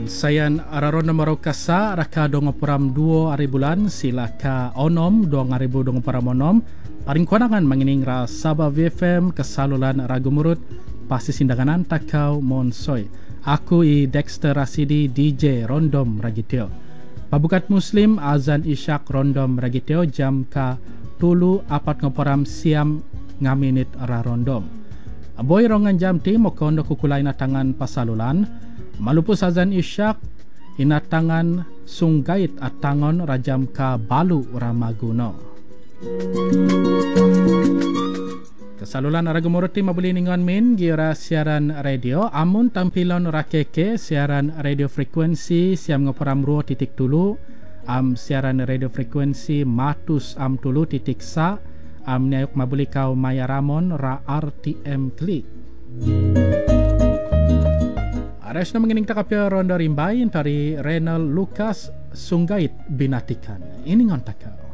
Sayan araron nomor kasa raka dongopuram 2 hari bulan silaka onom 2000 dongopuram onom paring kuanangan mengining ra Sabah VFM kesalulan ragu murut pasti sindanganan takau monsoy. Aku Dexter Rasidi DJ Rondom Ragiteo. Pabukat Muslim azan isyak Rondom Ragiteo jam ka tulu apat ngoporam siam ngaminit ra rondom. Aboy rongan jam ti mokondo kukulay na tangan pasalulan. Malupus azan isyak inatangan sunggait at tangon rajam ka balu ramaguno. Kesalulan aragumurti mabuli ningon min gira siaran radio amun tampilon rakeke siaran radio frekuensi siam ngoporam 2.7 siaran radio frekuensi matus tulu titik sa niayuk mabuli kau maya ramon ra RTM klik. Ares na mengining takapya ronda rimbain dari Renal Lucas Sunggait Binatikan. Ini ngon takau.